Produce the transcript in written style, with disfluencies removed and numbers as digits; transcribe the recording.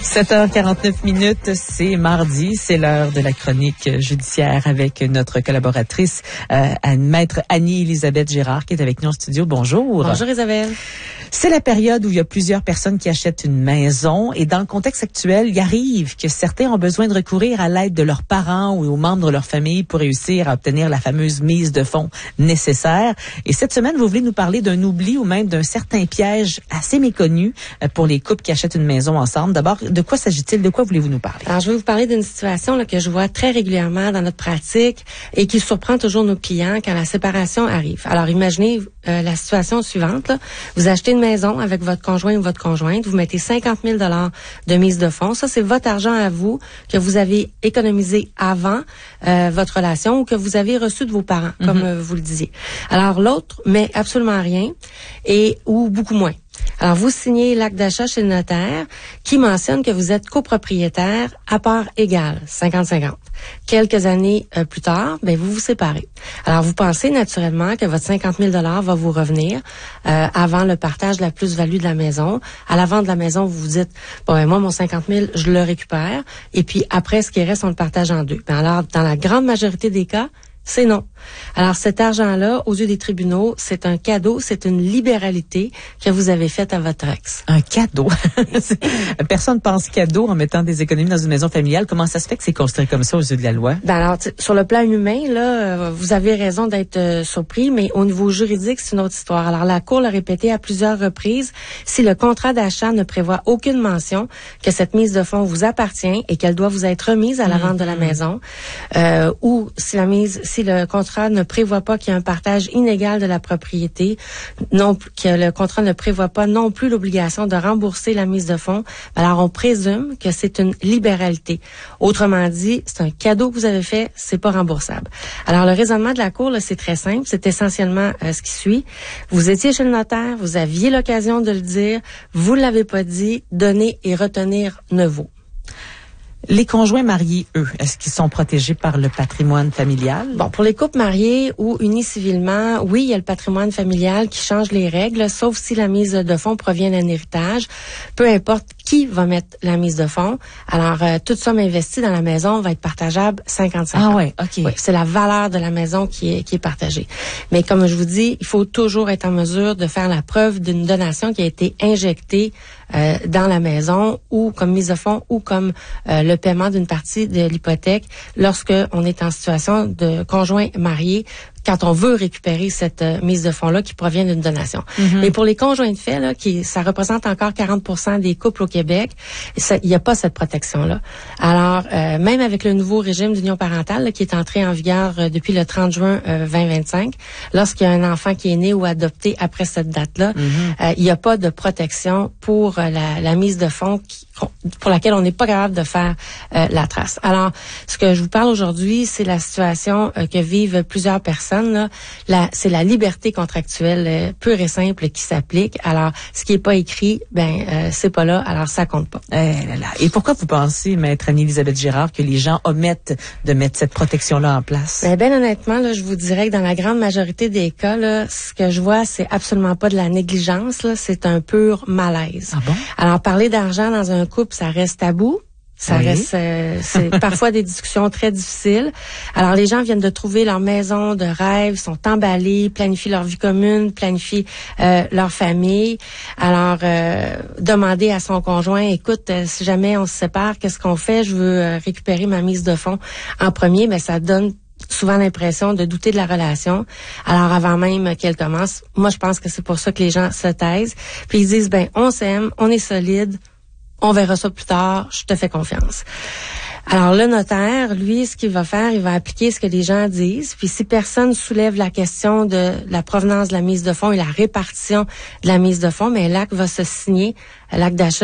7h49, c'est mardi, c'est l'heure de la chronique judiciaire avec notre collaboratrice, maître Annie-Elisabeth Girard, qui est avec nous en studio. Bonjour. Bonjour Isabelle. C'est la période où il y a plusieurs personnes qui achètent une maison et dans le contexte actuel, il arrive que certains ont besoin de recourir à l'aide de leurs parents ou aux membres de leur famille pour réussir à obtenir la fameuse mise de fonds nécessaire. Et cette semaine, vous voulez nous parler d'un oubli ou même d'un certain piège assez méconnu pour les couples qui achètent une maison ensemble. D'abord, de quoi s'agit-il? De quoi voulez-vous nous parler? Alors, je vais vous parler d'une situation là, que je vois très régulièrement dans notre pratique et qui surprend toujours nos clients quand la séparation arrive. Alors, imaginez la situation suivante. Là. Vous achetez une maison avec votre conjoint ou votre conjointe, vous mettez 50 000 $ de mise de fonds. Ça, c'est votre argent à vous que vous avez économisé avant votre relation ou que vous avez reçu de vos parents, comme vous le disiez. Alors, l'autre met absolument rien ou beaucoup moins. Alors, vous signez l'acte d'achat chez le notaire qui mentionne que vous êtes copropriétaire à part égale, 50-50. Quelques années plus tard, vous vous séparez. Alors, vous pensez naturellement que votre 50 000 $ va vous revenir avant le partage de la plus-value de la maison. À la vente de la maison, vous vous dites, moi, mon 50 000, je le récupère. Et puis, après, ce qui reste, on le partage en deux. Alors, dans la grande majorité des cas, c'est non. Alors, cet argent-là, aux yeux des tribunaux, c'est un cadeau, c'est une libéralité que vous avez faite à votre ex. Un cadeau? Personne pense cadeau en mettant des économies dans une maison familiale. Comment ça se fait que c'est construit comme ça aux yeux de la loi? Alors, sur le plan humain, là, vous avez raison d'être surpris, mais au niveau juridique, c'est une autre histoire. Alors, la Cour l'a répété à plusieurs reprises, si le contrat d'achat ne prévoit aucune mention que cette mise de fonds vous appartient et qu'elle doit vous être remise à la vente de la maison, ou si le contrat ne prévoit pas qu'il y a un partage inégal de la propriété, que le contrat ne prévoit pas non plus l'obligation de rembourser la mise de fonds, alors on présume que c'est une libéralité. Autrement dit, c'est un cadeau que vous avez fait, c'est pas remboursable. Alors le raisonnement de la Cour, là, c'est très simple, c'est essentiellement ce qui suit. Vous étiez chez le notaire, vous aviez l'occasion de le dire, vous l'avez pas dit, donner et retenir ne vaut. Les conjoints mariés, eux, est-ce qu'ils sont protégés par le patrimoine familial? Bon, pour les couples mariés ou unis civilement, oui, il y a le patrimoine familial qui change les règles, sauf si la mise de fonds provient d'un héritage. Peu importe qui va mettre la mise de fonds. Alors, toute somme investie dans la maison va être partageable 50-50. Ah ouais, OK. Oui, c'est la valeur de la maison qui est partagée. Mais comme je vous dis, il faut toujours être en mesure de faire la preuve d'une donation qui a été injectée dans la maison ou comme mise de fonds ou comme le paiement d'une partie de l'hypothèque lorsque on est en situation de conjoint marié, quand on veut récupérer cette mise de fonds-là qui provient d'une donation. Mais pour les conjoints de fait, là, ça représente encore 40% des couples au Québec, il n'y a pas cette protection-là. Alors, même avec le nouveau régime d'union parentale là, qui est entré en vigueur depuis le 30 juin 2025, lorsqu'il y a un enfant qui est né ou adopté après cette date-là, il n'y a pas de protection pour la mise de fonds pour laquelle on n'est pas capable de faire la trace. Alors, ce que je vous parle aujourd'hui, c'est la situation que vivent plusieurs personnes. C'est la liberté contractuelle pure et simple qui s'applique. Alors, ce qui est pas écrit, c'est pas là, alors ça compte pas. Et pourquoi vous pensez, maître Annie-Elisabeth Girard, que les gens omettent de mettre cette protection-là en place? Ben honnêtement, là, je vous dirais que dans la grande majorité des cas, là, ce que je vois, c'est absolument pas de la négligence, là, c'est un pur malaise. Ah bon? Alors, parler d'argent dans un couple, ça reste tabou. Ça reste, c'est parfois des discussions très difficiles. Alors, les gens viennent de trouver leur maison de rêve, sont emballés, planifient leur vie commune, planifient leur famille. Alors, demander à son conjoint, écoute, si jamais on se sépare, qu'est-ce qu'on fait? Je veux récupérer ma mise de fonds en premier. Ça donne souvent l'impression de douter de la relation. Alors, avant même qu'elle commence, moi, je pense que c'est pour ça que les gens se taisent. Puis ils disent, on s'aime, on est solide, on verra ça plus tard, je te fais confiance. Alors, le notaire, lui, ce qu'il va faire, il va appliquer ce que les gens disent. Puis, si personne soulève la question de la provenance de la mise de fonds et la répartition de la mise de fonds, l'acte va se signer, l'acte d'achat